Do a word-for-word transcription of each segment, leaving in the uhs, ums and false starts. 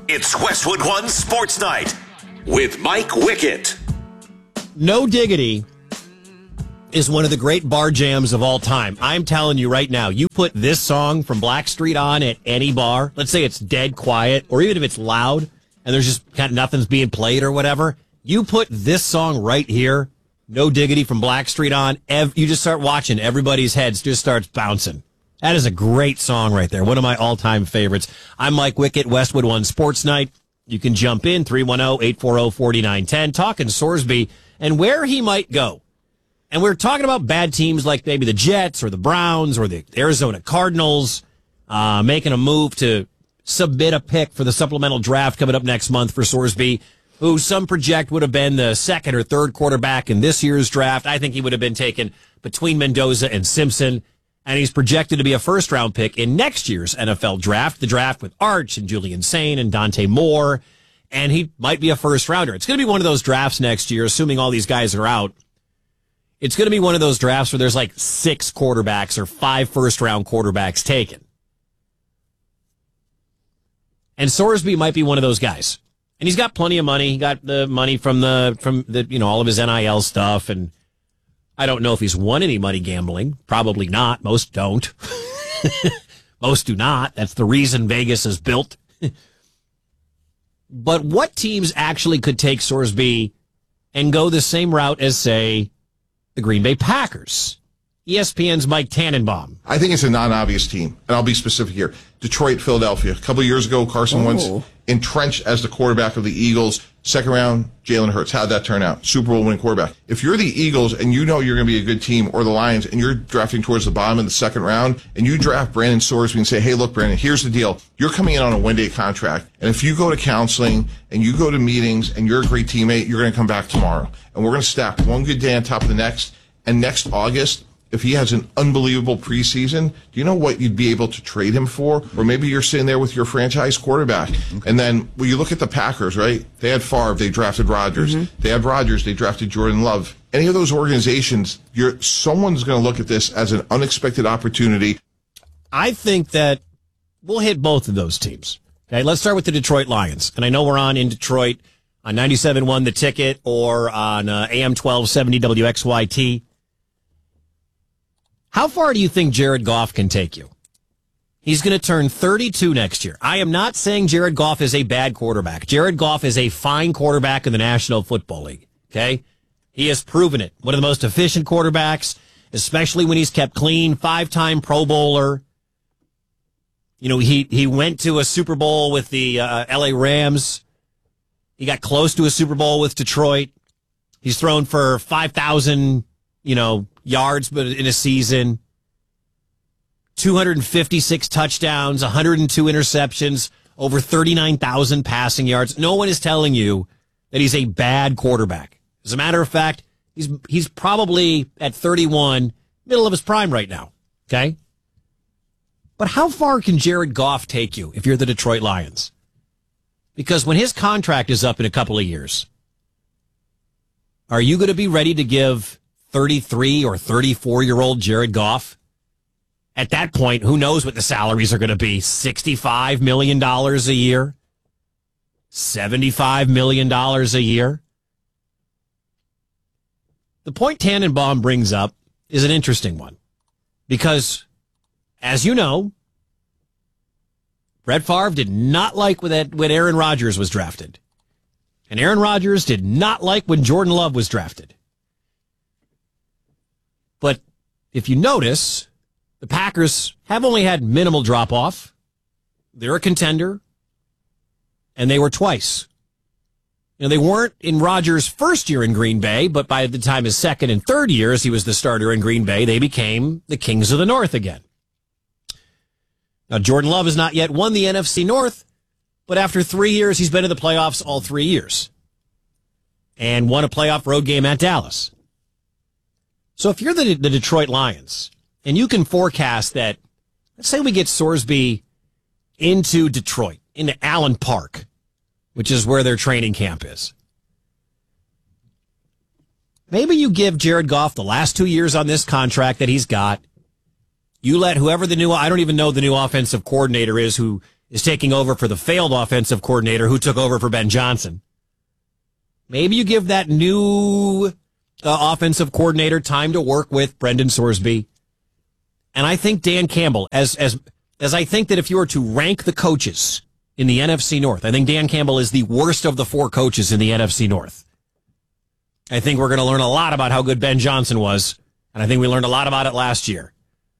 It's Westwood One Sports Night with Mike Wickett. No Diggity is one of the great bar jams of all time. I'm telling you right now, you put this song from Blackstreet on at any bar, let's say it's dead quiet, or even if it's loud and there's just kind of nothing's being played or whatever, you put this song right here, No Diggity from Blackstreet on, ev- you just start watching, everybody's heads just starts bouncing. That is a great song right there. One of my all-time favorites. I'm Mike Wickett, Westwood One Sports Night. You can jump in, three one zero, eight four zero, four nine one zero, talking Sorsby and where he might go. And we're talking about bad teams like maybe the Jets or the Browns or the Arizona Cardinals uh, making a move to submit a pick for the supplemental draft coming up next month for Sorsby, who some project would have been the second or third quarterback in this year's draft. I think he would have been taken between Mendoza and Simpson. And he's projected to be a first-round pick in next year's N F L draft, the draft with Arch and Julian Sain and Dante Moore. And he might be a first-rounder. It's going to be one of those drafts next year, assuming all these guys are out. It's going to be one of those drafts where there's like six quarterbacks or five first-round quarterbacks taken. And Sorsby might be one of those guys. And he's got plenty of money. He got the money from the, from the, you know, all of his N I L stuff. And I don't know if he's won any money gambling. Probably not. Most don't. Most do not. That's the reason Vegas is built. But what teams actually could take Sorsby and go the same route as, say, the Green Bay Packers? E S P N's Mike Tannenbaum. I think it's a non-obvious team, and I'll be specific here. Detroit, Philadelphia. A couple of years ago, Carson oh. Wentz entrenched as the quarterback of the Eagles. Second round, Jalen Hurts. How'd that turn out? Super Bowl winning quarterback. If you're the Eagles and you know you're going to be a good team, or the Lions, and you're drafting towards the bottom of the second round, and you draft Brandon Sorsby and say, hey, look, Brandon, here's the deal. You're coming in on a one-day contract, and if you go to counseling and you go to meetings and you're a great teammate, you're going to come back tomorrow. And we're going to stack one good day on top of the next. And next August, if he has an unbelievable preseason, do you know what you'd be able to trade him for? Or maybe you're sitting there with your franchise quarterback. Okay. And then when you look at the Packers, right? They had Favre, they drafted Rodgers. Mm-hmm. They had Rodgers, they drafted Jordan Love. Any of those organizations, you're someone's going to look at this as an unexpected opportunity. I think that we'll hit both of those teams. Okay, let's start with the Detroit Lions. And I know we're on in Detroit on ninety-seven point one The Ticket or on uh, A M twelve seventy W X Y T. How far do you think Jared Goff can take you? He's going to turn thirty-two next year. I am not saying Jared Goff is a bad quarterback. Jared Goff is a fine quarterback in the National Football League. Okay? He has proven it. One of the most efficient quarterbacks, especially when he's kept clean. Five-time Pro Bowler. You know, he, he went to a Super Bowl with the uh, L A Rams. He got close to a Super Bowl with Detroit. He's thrown for five thousand, you know, yards but in a season, two hundred fifty-six touchdowns, one hundred two interceptions, over thirty-nine thousand passing yards. No one is telling you that he's a bad quarterback. As a matter of fact, he's he's probably at thirty-one, middle of his prime right now, okay? But how far can Jared Goff take you if you're the Detroit Lions? Because when his contract is up in a couple of years, are you going to be ready to give thirty-three or thirty-four-year-old Jared Goff? At that point, who knows what the salaries are going to be? sixty-five million dollars a year? seventy-five million dollars a year? The point Tannenbaum brings up is an interesting one. Because, as you know, Brett Favre did not like when, that, when Aaron Rodgers was drafted. And Aaron Rodgers did not like when Jordan Love was drafted. But if you notice, the Packers have only had minimal drop-off. They're a contender. And they were twice. You know, they weren't in Rodgers' first year in Green Bay, but by the time his second and third years he was the starter in Green Bay, they became the Kings of the North again. Now, Jordan Love has not yet won the N F C North, but after three years, he's been in the playoffs all three years. And won a playoff road game at Dallas. So if you're the, the Detroit Lions, and you can forecast that, let's say we get Sorsby into Detroit, into Allen Park, which is where their training camp is. Maybe you give Jared Goff the last two years on this contract that he's got. You let whoever the new, I don't even know the new offensive coordinator is who is taking over for the failed offensive coordinator who took over for Ben Johnson. Maybe you give that new uh, offensive coordinator time to work with Brendan Sorsby. And I think Dan Campbell, as as as I think that if you were to rank the coaches in the N F C North, I think Dan Campbell is the worst of the four coaches in the N F C North. I think we're going to learn a lot about how good Ben Johnson was, and I think we learned a lot about it last year.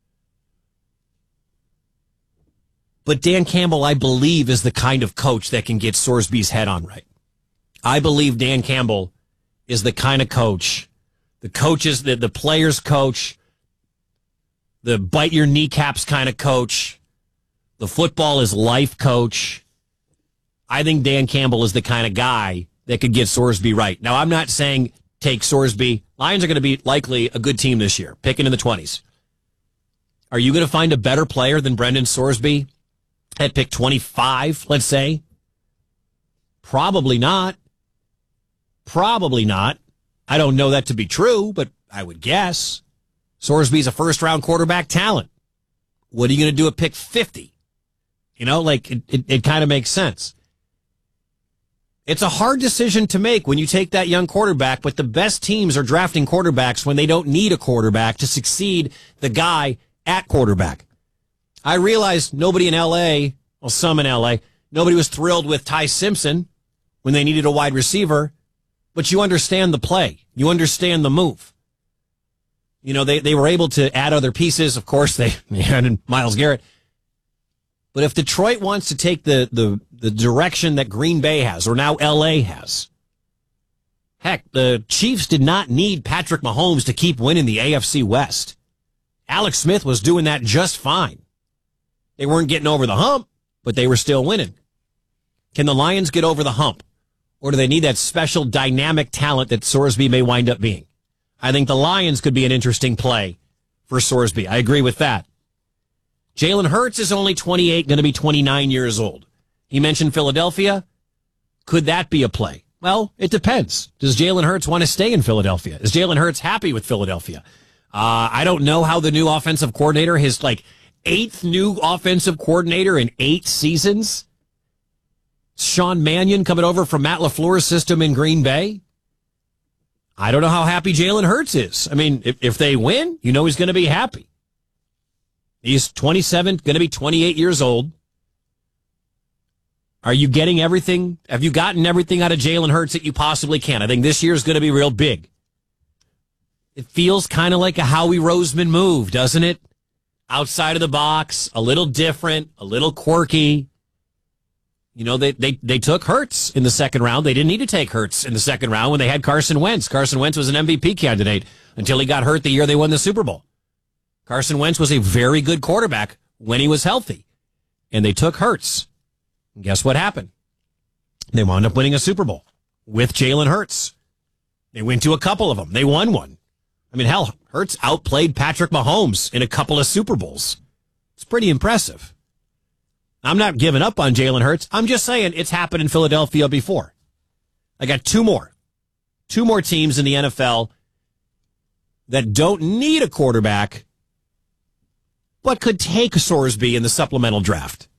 But Dan Campbell, I believe, is the kind of coach that can get Sorsby's head on right. I believe Dan Campbell is the kind of coach, the coaches, the, the players coach, the bite your kneecaps kind of coach, the football is life coach. I think Dan Campbell is the kind of guy that could get Sorsby right. Now, I'm not saying take Sorsby. Lions are going to be likely a good team this year, picking in the twenties. Are you going to find a better player than Brendan Sorsby at pick twenty-five, let's say? Probably not. Probably not. I don't know that to be true, but I would guess. Sorsby's a first-round quarterback talent. What are you going to do at pick fifty? You know, like, it, it, it kind of makes sense. It's a hard decision to make when you take that young quarterback, but the best teams are drafting quarterbacks when they don't need a quarterback to succeed the guy at quarterback. I realize nobody in L A, well, some in L A, nobody was thrilled with Ty Simpson when they needed a wide receiver, but you understand the play. You understand the move. You know, they, they were able to add other pieces. Of course, they, they added Myles Garrett. But if Detroit wants to take the, the, the direction that Green Bay has, or now L A has, heck, the Chiefs did not need Patrick Mahomes to keep winning the A F C West. Alex Smith was doing that just fine. They weren't getting over the hump, but they were still winning. Can the Lions get over the hump? Or do they need that special dynamic talent that Sorsby may wind up being? I think the Lions could be an interesting play for Sorsby. I agree with that. Jalen Hurts is only twenty-eight, going to be twenty-nine years old. He mentioned Philadelphia. Could that be a play? Well, it depends. Does Jalen Hurts want to stay in Philadelphia? Is Jalen Hurts happy with Philadelphia? Uh, I don't know how the new offensive coordinator, his like eighth new offensive coordinator in eight seasons. Sean Mannion coming over from Matt LaFleur's system in Green Bay. I don't know how happy Jalen Hurts is. I mean, if, if they win, you know he's going to be happy. He's twenty-seven, going to be twenty-eight years old. Are you getting everything? Have you gotten everything out of Jalen Hurts that you possibly can? I think this year is going to be real big. It feels kind of like a Howie Roseman move, doesn't it? Outside of the box, a little different, a little quirky. You know, they, they, they took Hurts in the second round. They didn't need to take Hurts in the second round when they had Carson Wentz. Carson Wentz was an M V P candidate until he got hurt the year they won the Super Bowl. Carson Wentz was a very good quarterback when he was healthy. And they took Hurts. And guess what happened? They wound up winning a Super Bowl with Jalen Hurts. They went to a couple of them. They won one. I mean, hell, Hurts outplayed Patrick Mahomes in a couple of Super Bowls. It's pretty impressive. I'm not giving up on Jalen Hurts. I'm just saying it's happened in Philadelphia before. I got two more. Two more teams in the N F L that don't need a quarterback, but could take Sorsby in the supplemental draft.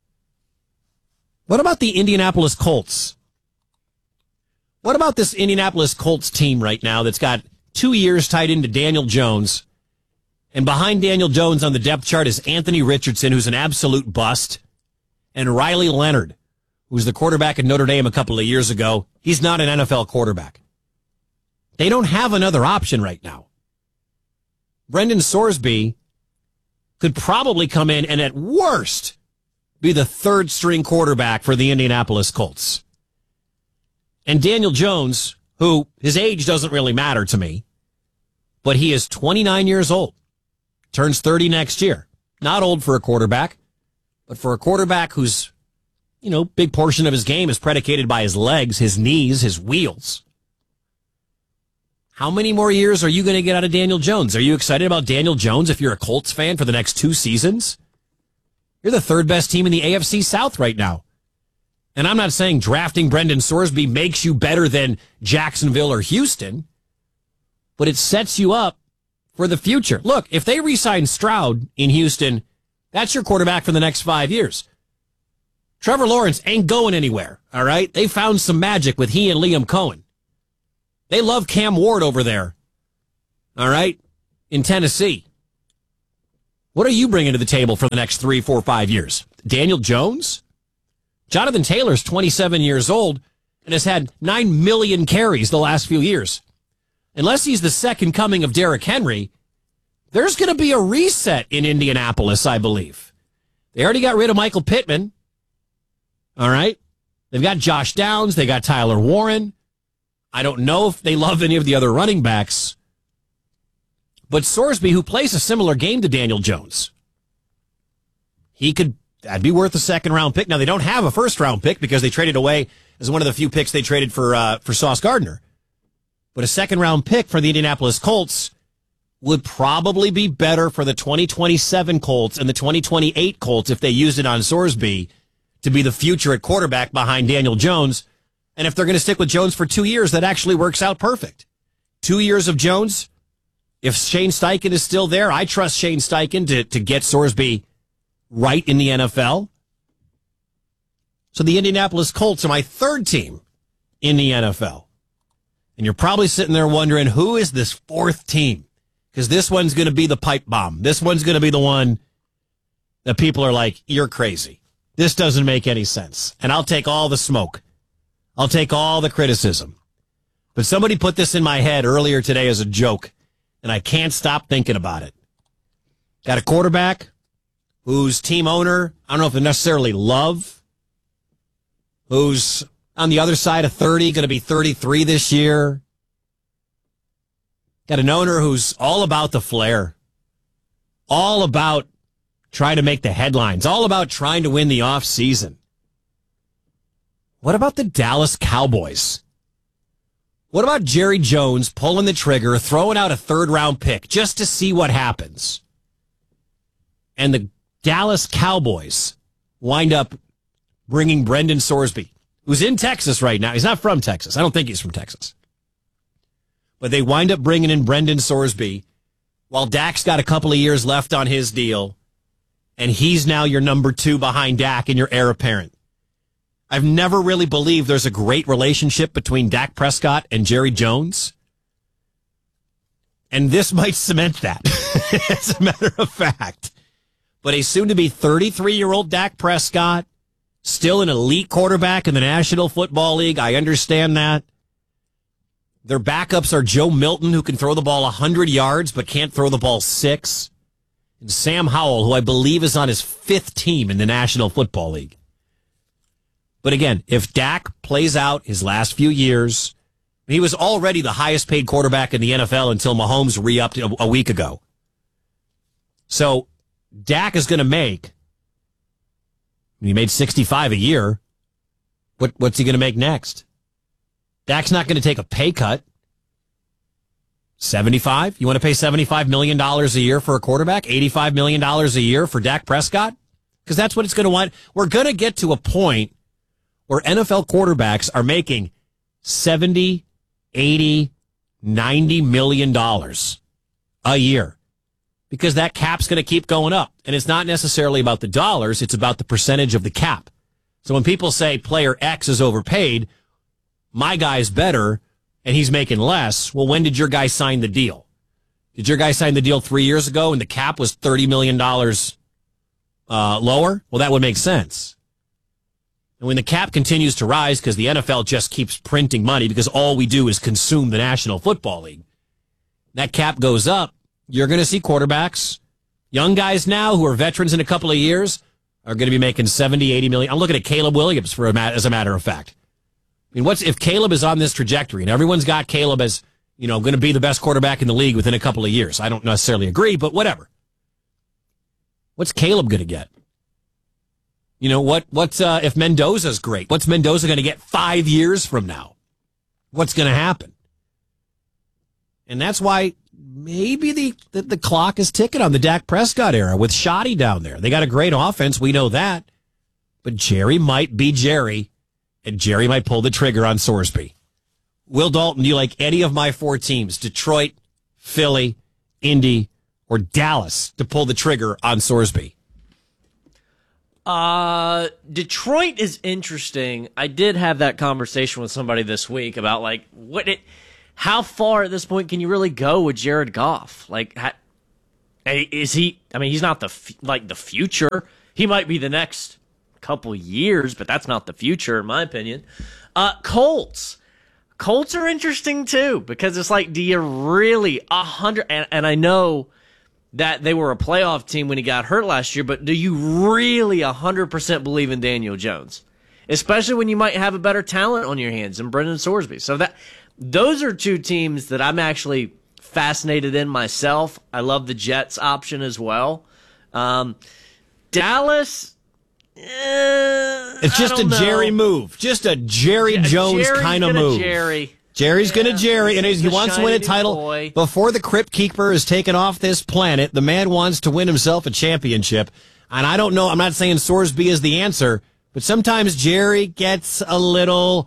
What about the Indianapolis Colts? What about this Indianapolis Colts team right now that's got two years tied into Daniel Jones, and behind Daniel Jones on the depth chart is Anthony Richardson, who's an absolute bust, and Riley Leonard, who's the quarterback at Notre Dame a couple of years ago. He's not an N F L quarterback. They don't have another option right now. Brendan Sorsby could probably come in and at worst be the third string quarterback for the Indianapolis Colts. And Daniel Jones, who his age doesn't really matter to me, but he is twenty-nine years old, turns thirty next year. Not old for a quarterback, but for a quarterback whose, you know, big portion of his game is predicated by his legs, his knees, his wheels. How many more years are you going to get out of Daniel Jones? Are you excited about Daniel Jones if you're a Colts fan for the next two seasons? You're the third best team in the A F C South right now. And I'm not saying drafting Brendan Sorsby makes you better than Jacksonville or Houston, but it sets you up for the future. Look, if they re-sign Stroud in Houston, that's your quarterback for the next five years. Trevor Lawrence ain't going anywhere, all right? They found some magic with he and Liam Cohen. They love Cam Ward over there, all right, in Tennessee. What are you bringing to the table for the next three, four, five years? Daniel Jones? Jonathan Taylor's twenty-seven years old and has had nine million carries the last few years. Unless he's the second coming of Derrick Henry, there's going to be a reset in Indianapolis, I believe. They already got rid of Michael Pittman. All right. They've got Josh Downs. They got Tyler Warren. I don't know if they love any of the other running backs. But Sorsby, who plays a similar game to Daniel Jones, he could, that'd be worth a second round pick. Now, they don't have a first round pick because they traded away as one of the few picks they traded for, uh, for Sauce Gardner. But a second round pick for the Indianapolis Colts would probably be better for the twenty twenty-seven Colts and the twenty twenty-eight Colts if they used it on Sorsby to be the future at quarterback behind Daniel Jones. And if they're going to stick with Jones for two years, that actually works out perfect. Two years of Jones. If Shane Steichen is still there, I trust Shane Steichen to, to get Sorsby right in the N F L. So the Indianapolis Colts are my third team in the N F L. And you're probably sitting there wondering, who is this fourth team? Because this one's going to be the pipe bomb. This one's going to be the one that people are like, you're crazy. This doesn't make any sense. And I'll take all the smoke. I'll take all the criticism. But somebody put this in my head earlier today as a joke, and I can't stop thinking about it. Got a quarterback whose team owner, I don't know if they necessarily love, who's on the other side of thirty, going to be thirty-three this year. Got an owner who's all about the flair, all about trying to make the headlines, all about trying to win the offseason. What about the Dallas Cowboys? What about Jerry Jones pulling the trigger, throwing out a third-round pick just to see what happens? And the Dallas Cowboys wind up bringing Brendan Sorsby, who's in Texas right now. He's not from Texas. I don't think he's from Texas. But they wind up bringing in Brendan Sorsby while Dak's got a couple of years left on his deal, and he's now your number two behind Dak and your heir apparent. I've never really believed there's a great relationship between Dak Prescott and Jerry Jones. And this might cement that, as a matter of fact. But a soon-to-be thirty-three-year-old Dak Prescott, still an elite quarterback in the National Football League. I understand that. Their backups are Joe Milton, who can throw the ball one hundred yards but can't throw the ball six. And Sam Howell, who I believe is on his fifth team in the National Football League. But again, if Dak plays out his last few years, he was already the highest paid quarterback in the N F L until Mahomes re-upped a, a week ago. So Dak is going to make, he made sixty-five a year. What, what's he going to make next? Dak's not going to take a pay cut. seventy-five? You want to pay seventy-five million dollars a year for a quarterback? eighty-five million dollars a year for Dak Prescott? Because that's what it's going to want. We're going to get to a point where N F L quarterbacks are making seventy, eighty, ninety million dollars a year. Because that cap's going to keep going up. And it's not necessarily about the dollars, it's about the percentage of the cap. So when people say player X is overpaid, my guy's better, and he's making less, well, when did your guy sign the deal? Did your guy sign the deal three years ago and the cap was thirty million dollars uh, lower? Well, that would make sense. And when the cap continues to rise because the N F L just keeps printing money because all we do is consume the National Football League, that cap goes up, you're going to see quarterbacks, young guys now who are veterans in a couple of years, are going to be making seventy, eighty million. I'm looking at Caleb Williams for a mat- as a matter of fact. I mean, what's if Caleb is on this trajectory and everyone's got Caleb as, you know, going to be the best quarterback in the league within a couple of years? I don't necessarily agree, but whatever. What's Caleb going to get? You know, what? What's uh, if Mendoza's great? What's Mendoza going to get five years from now? What's going to happen? And that's why maybe the, the the clock is ticking on the Dak Prescott era with Shoddy down there. They got a great offense, we know that, but Jerry might be Jerry, and Jerry might pull the trigger on Sorsby. Will Dalton, do you like any of my four teams, Detroit, Philly, Indy, or Dallas, to pull the trigger on Sorsby? Uh, Detroit is interesting. I did have that conversation with somebody this week about like what it, how far at this point can you really go with Jared Goff? Like, how, is he? I mean, he's not the like the future. He might be the next couple years, but that's not the future, in my opinion. Uh, Colts. Colts are interesting too because it's like, do you really a hundred? And, and I know that they were a playoff team when he got hurt last year, but do you really a hundred percent believe in Daniel Jones, especially when you might have a better talent on your hands than Brendan Sorsby? So that those are two teams that I'm actually fascinated in myself. I love the Jets option as well. Um, Dallas. Uh, it's just a know. Jerry move, just a Jerry yeah, Jones kind of move. Jerry. Jerry's yeah. going to Jerry, and he wants to win a title. Boy. Before the Crypt Keeper is taken off this planet, the man wants to win himself a championship. And I don't know, I'm not saying Sorsby is the answer, but sometimes Jerry gets a little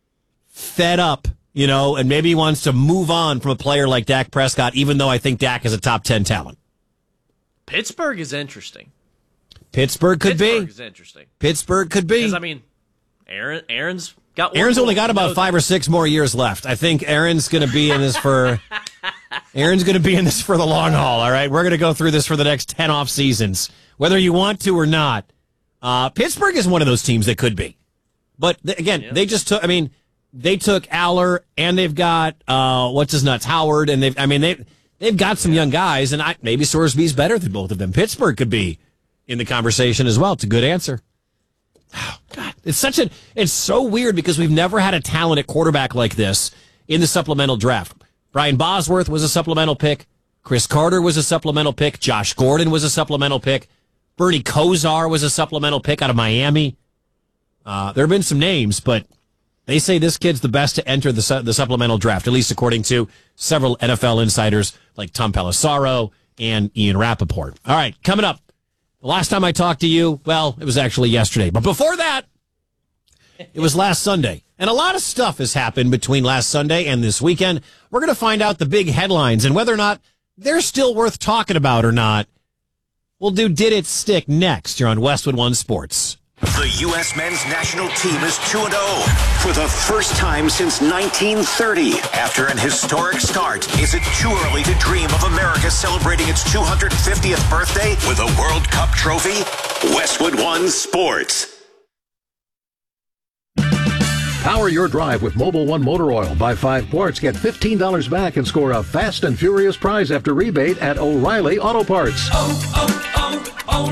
fed up, you know, and maybe he wants to move on from a player like Dak Prescott, even though I think Dak is a top ten talent. Pittsburgh is interesting. Pittsburgh could Pittsburgh be. is interesting. Pittsburgh could be. Because, I mean, Aaron, Aaron's got one Aaron's more. only got about five or six more years left. I think Aaron's going to be in this for Aaron's going to be in this for the long haul, all right? We're going to go through this for the next ten off seasons, whether you want to or not. Uh, Pittsburgh is one of those teams that could be. But, th- again, yeah. they just took, I mean, they took Aller, and they've got, uh, what's his nuts, Howard, and they've, I mean, they've, they've got some young guys, and I, maybe Sorsby's better than both of them. Pittsburgh could be in the conversation as well. It's a good answer. Oh, God. It's such a, it's so weird because we've never had a talent at quarterback like this in the supplemental draft. Brian Bosworth was a supplemental pick. Chris Carter was a supplemental pick. Josh Gordon was a supplemental pick. Bernie Kosar was a supplemental pick out of Miami. Uh, there have been some names, but they say this kid's the best to enter the su- the supplemental draft, at least according to several N F L insiders like Tom Pelissaro and Ian Rappaport. All right, coming up. The last time I talked to you, well, it was actually yesterday. But before that, it was last Sunday. And a lot of stuff has happened between last Sunday and this weekend. We're going to find out the big headlines and whether or not they're still worth talking about or not. We'll do Did It Stick next here on Westwood One Sports. The U S men's national team is two and oh for the first time since nineteen thirty. After an historic start, is it too early to dream of America celebrating its two hundred fiftieth birthday with a World Cup trophy? Westwood One Sports. Power your drive with Mobil one Motor Oil. Buy five quarts, get fifteen dollars back, and score a fast and furious prize after rebate at O'Reilly Auto Parts. Oh, oh,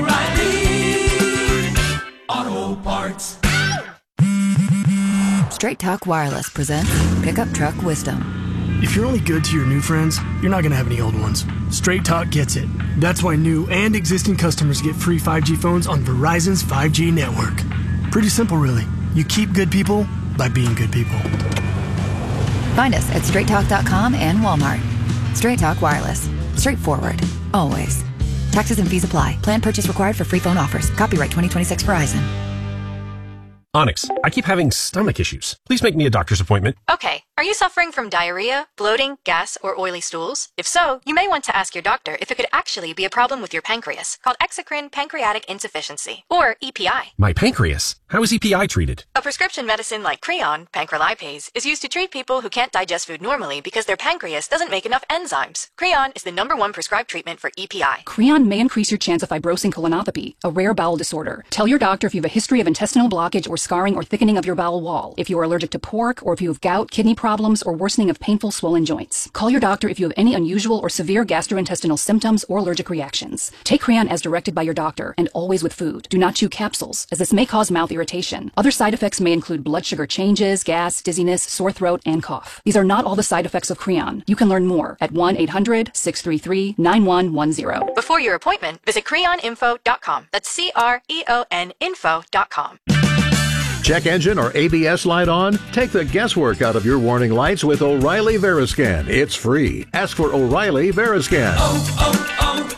oh, O'Reilly Auto Parts. Straight Talk Wireless presents Pickup Truck Wisdom. If you're only good to your new friends, you're not going to have any old ones. Straight Talk gets it. That's why new and existing customers get free five G phones on Verizon's five G network. Pretty simple, really. You keep good people by being good people. Find us at straight talk dot com and Walmart. Straight Talk Wireless. Straightforward. Always. Taxes and fees apply. Plan purchase required for free phone offers. Copyright twenty twenty-six Verizon. Onyx, I keep having stomach issues. Please make me a doctor's appointment. Okay. Are you suffering from diarrhea, bloating, gas, or oily stools? If so, you may want to ask your doctor if it could actually be a problem with your pancreas, called exocrine pancreatic insufficiency, or E P I. My pancreas? How is E P I treated? A prescription medicine like Creon, pancrelipase, is used to treat people who can't digest food normally because their pancreas doesn't make enough enzymes. Creon is the number one prescribed treatment for E P I. Creon may increase your chance of fibrosing colonopathy, a rare bowel disorder. Tell your doctor if you have a history of intestinal blockage or scarring or thickening of your bowel wall, if you are allergic to pork, or if you have gout, kidney problems, or worsening of painful swollen joints. Call your doctor if you have any unusual or severe gastrointestinal symptoms or allergic reactions. Take Creon as directed by your doctor, and always with food. Do not chew capsules, as this may cause mouth irritation. Other side effects may include blood sugar changes, gas, dizziness, sore throat, and cough. These are not all the side effects of Creon. You can learn more at one eight hundred, six three three, nine one one zero. Before your appointment, visit creon info dot com. That's C R E O N info dot com. Check engine or A B S light on? Take the guesswork out of your warning lights with O'Reilly Veriscan. It's free. Ask for O'Reilly Veriscan. Oh,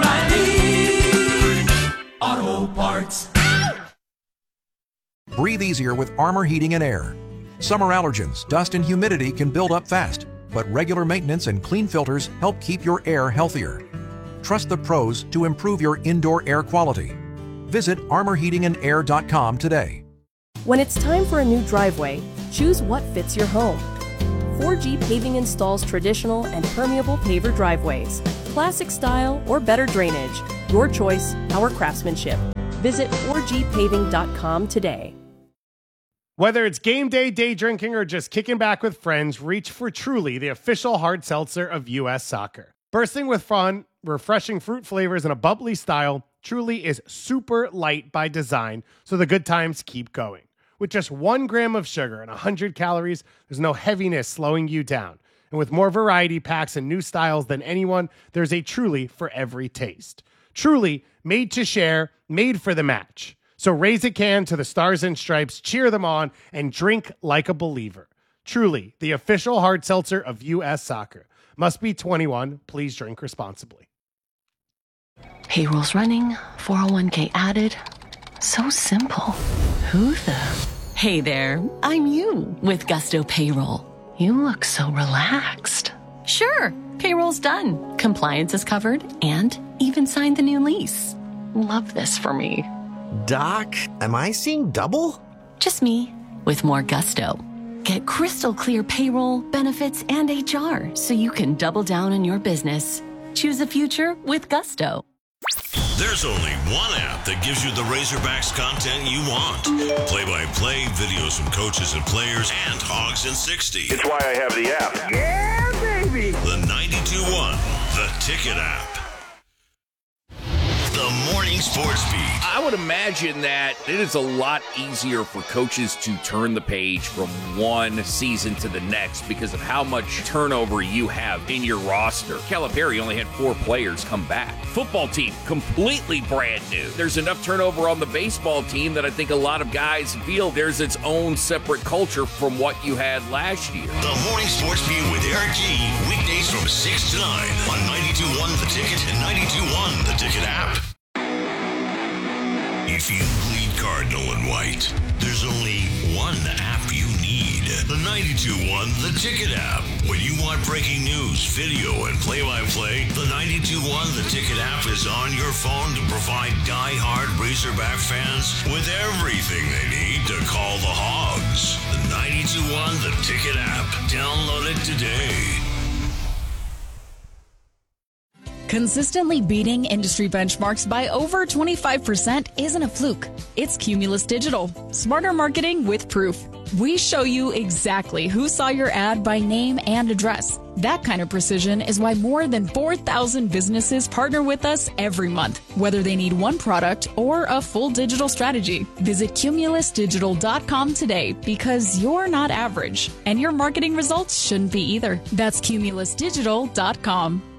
oh, oh, O'Reilly Auto Parts. Breathe easier with Armor Heating and Air. Summer allergens, dust, and humidity can build up fast, but regular maintenance and clean filters help keep your air healthier. Trust the pros to improve your indoor air quality. Visit armor heating and air dot com today. When it's time for a new driveway, choose what fits your home. four G Paving installs traditional and permeable paver driveways, classic style or better drainage. Your choice, our craftsmanship. Visit four G paving dot com today. Whether it's game day, day drinking, or just kicking back with friends, reach for Truly, the official hard seltzer of U S Soccer. Bursting with fun, refreshing fruit flavors, and a bubbly style, Truly is super light by design, so the good times keep going. With just one gram of sugar and one hundred calories, there's no heaviness slowing you down. And with more variety packs and new styles than anyone, there's a Truly for every taste. Truly, made to share, made for the match. So raise a can to the Stars and Stripes, cheer them on, and drink like a believer. Truly, the official hard seltzer of U S Soccer. Must be twenty-one. Please drink responsibly. Payroll's running, four oh one k added. So simple. Who the? Hey there, I'm you with Gusto Payroll. You look so relaxed. Sure, payroll's done. Compliance is covered and even signed the new lease. Love this for me. Doc, am I seeing double? Just me, with more gusto. Get crystal clear payroll, benefits, and H R so you can double down on your business. Choose a future with Gusto. There's only one app that gives you the Razorbacks content you want. Play-by-play, videos from coaches and players, and Hogs in sixty. It's why I have the app. Yeah, baby! The ninety-two one, The Ticket app. The Morning Sports Beat. I would imagine that it is a lot easier for coaches to turn the page from one season to the next because of how much turnover you have in your roster. Calipari only had four players come back. Football team, completely brand new. There's enough turnover on the baseball team that I think a lot of guys feel there's its own separate culture from what you had last year. The Morning Sports Beat with Eric G. Weekdays from six to nine on ninety-two one The Ticket and ninety-two one The Ticket app. If you bleed Cardinal and White, there's only one app you need. The ninety-two one The Ticket app. When you want breaking news, video, and play-by-play, the ninety-two one The Ticket app is on your phone to provide die-hard Razorback fans with everything they need to call the Hogs. The ninety-two one The Ticket app. Download it today. Consistently beating industry benchmarks by over twenty-five percent isn't a fluke. It's Cumulus Digital. Smarter marketing with proof. We show you exactly who saw your ad by name and address. That kind of precision is why more than four thousand businesses partner with us every month, whether they need one product or a full digital strategy. Visit cumulus digital dot com today because you're not average, and your marketing results shouldn't be either. That's cumulus digital dot com.